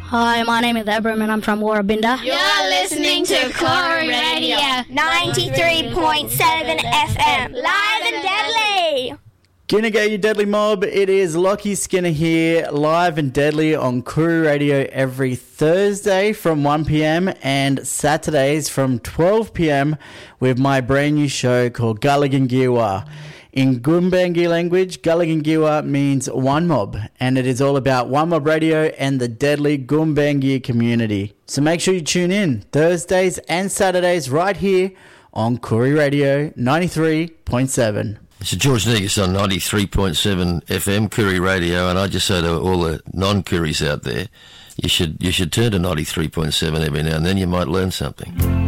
Hi, my name is Abram and I'm from Warrabinda. You're listening to Corey Radio 93.7 FM, live and deadly. Gonna go, you deadly mob. It is Lockie Skinner here, live and deadly on Koori Radio every Thursday from 1 p.m. and Saturdays from 12 p.m. with my brand new show called Gulligangiwa. In Gumbaynggirr language, Gulligangiwa means one mob, and it is all about One Mob Radio and the deadly Gumbaynggirr community. So make sure you tune in Thursdays and Saturdays right here on Koori Radio 93.7. It's George Negus on 93.7 FM, Koori Radio, and I just say to all the non-Kooris out there, you should turn to 93.7 every now and then, you might learn something.